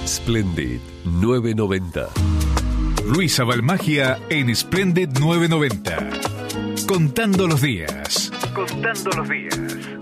Splendid 990. Luisa Balmagia en Splendid 990. Contando los días. Contando los días.